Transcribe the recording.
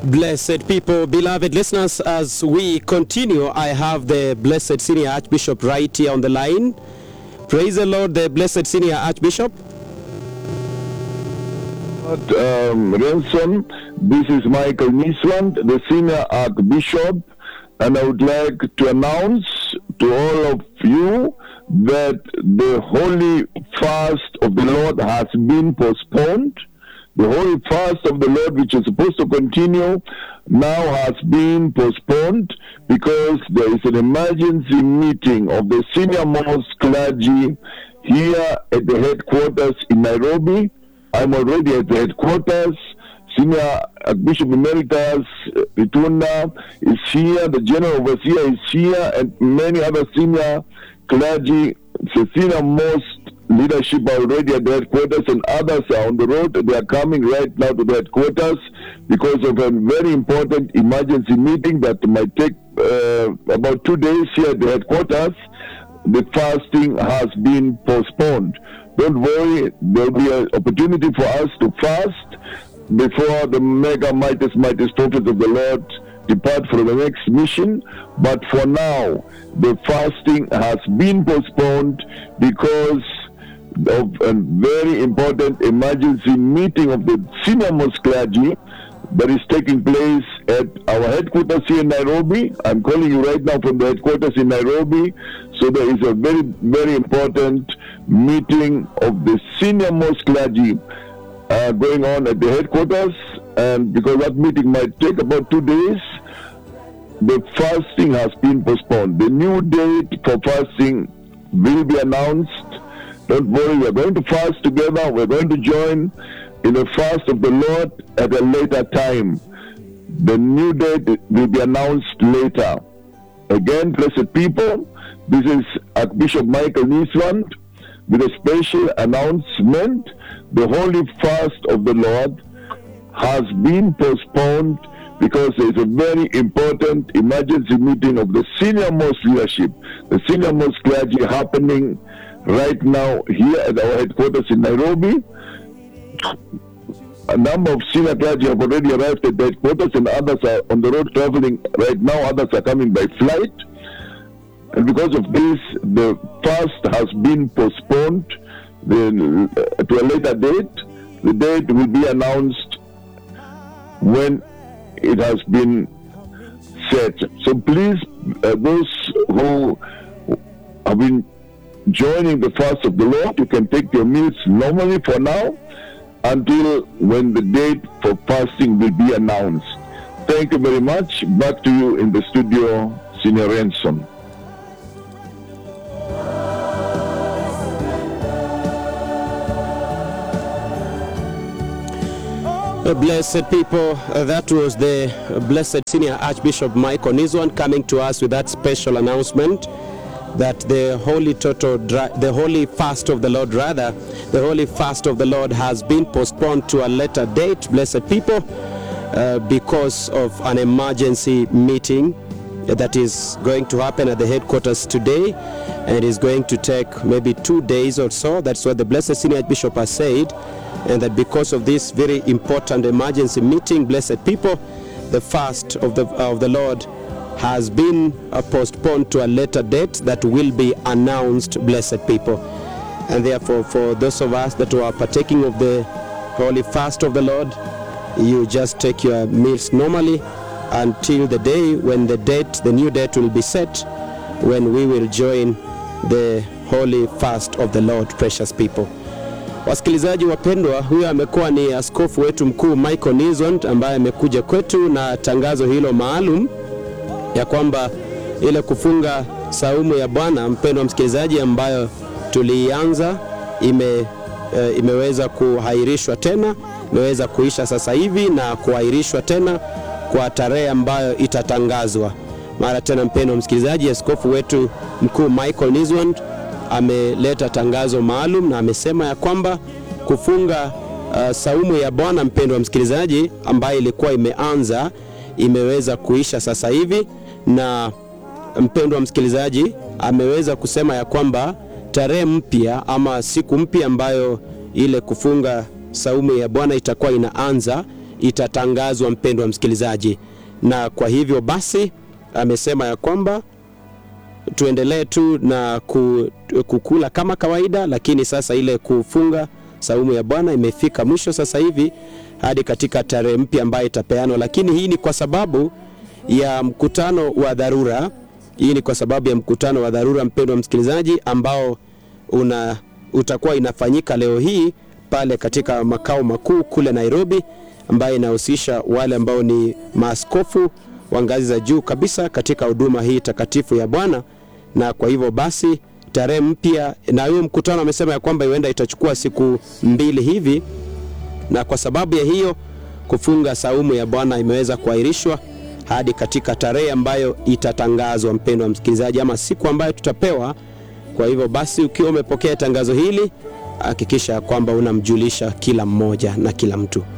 Blessed people, beloved listeners, as we continue, I have the Blessed Senior Archbishop right here on the line. Praise the Lord, the Blessed Senior Archbishop. Ransom, this is Michael Nisland, the Senior Archbishop, and I would like to announce to all of you that the Holy Fast of the Lord has been postponed. The Holy Fast of the Lord, which is supposed to continue, now has been postponed because there is an emergency meeting of the senior-most clergy here at the headquarters in Nairobi. I'm already at the headquarters. Senior Archbishop Emeritus Itunda is here, the General Overseer is here, and many other senior clergy, the senior-most leadership are already at the headquarters, and others are on the road. They are coming right now to the headquarters because of a very important emergency meeting that might take about 2 days here at the headquarters. The fasting has been postponed. Don't worry, there will be an opportunity for us to fast before the mega mightiest prophets of the Lord depart for the next mission. But for now, the fasting has been postponed because of a very important emergency meeting of the senior-most clergy that is taking place at our headquarters here in Nairobi. I'm calling you right now from the headquarters in Nairobi. So there is a very, very important meeting of the senior-most clergy going on at the headquarters. And because that meeting might take about 2 days, the fasting has been postponed. The new date for fasting will be announced. Don't worry, we're going to fast together. We're going to join in the fast of the Lord at a later time. The new date will be announced later. Again, blessed people, this is Archbishop Michael Nisland with a special announcement. The Holy Fast of the Lord has been postponed because there is a very important emergency meeting of the senior-most leadership, the senior-most clergy happening right now here at our headquarters in Nairobi. A number of senior clergy have already arrived at the headquarters, and others are on the road traveling right now. Others are coming by flight. And because of this, the fast has been postponed to a later date. The date will be announced when it has been set. So please, those who have been joining the fast of the Lord, you can take your meals normally for now until when the date for fasting will be announced. Thank you very much. Back to you in the studio, Senior Ransom. Blessed people, that was the Blessed Senior Archbishop Michael Nisland coming to us with that special announcement that the Holy Fast of the Lord, the Holy Fast of the Lord has been postponed to a later date, blessed people, because of an emergency meeting that is going to happen at the headquarters today, and is going to take maybe 2 days or so. That's what the Blessed Senior Archbishop has said, and that because of this very important emergency meeting, blessed people, the fast of the Lord has been postponed to a later date that will be announced, blessed people. And therefore, for those of us that are partaking of the Holy Fast of the Lord, you just take your meals normally until the day when the new date will be set, when we will join the Holy Fast of the Lord, precious people. Wasikilizaji wapendwa, huyo amekuwa ni askofu wetu mkuu Michael Nisland ambaye amekuja kwetu na tangazo hilo maalum ya kwamba ile kufunga saumu ya Bwana, mpendwa msikilizaji, ambayo tulianza imeweza kuhairishwa tena, imeweza kuisha sasa hivi na kuhairishwa tena kwa tarehe ambayo itatangazwa mara tena. Mpendwa msikilizaji, askofu wetu mkuu Michael Nisland ameleta tangazo maalum na amesema ya kwamba kufunga saumu ya Bwana, mpendwa msikilizaji, ambayo ilikuwa imeanza imeweza kuisha sasa hivi, na mpendwa msikilizaji ameweza kusema ya kwamba tarehe mpya ama siku mpya ambayo ile kufunga saumu ya Bwana itakuwa inaanza itatangazwa, mpendwa msikilizaji. Na kwa hivyo basi amesema ya kwamba tuendelee tu na kukula kama kawaida, lakini sasa ile kufunga saumu ya Bwana imefika mwisho sasa hivi hadi katika tarehe mpya ambayo itapeanwa. Lakini hii ni kwa sababu ya mkutano wa dharura. Hii ni kwa sababu ya mkutano wa dharura, mpendwa msikilizaji, ambao utakuwa inafanyika leo hii pale katika makao makuu kule Nairobi, ambayo inahusisha wale ambao ni maaskofu wa ngazi za juu kabisa katika huduma hii takatifu ya Bwana. Na kwa hivyo basi tarehe mpya, na huyo mkutano amesema ya kwamba huenda itachukua siku 2 hivi, na kwa sababu ya hiyo kufunga saumu ya Bwana imeweza kuahirishwa hadi katika tarehe ambayo itatangazwa, mpendwa msikilizaji, ama siku ambayo tutapewa. Kwa hivyo basi ukiwa umepokea tangazo hili, hakikisha kwamba unamjulisha kila mmoja na kila mtu.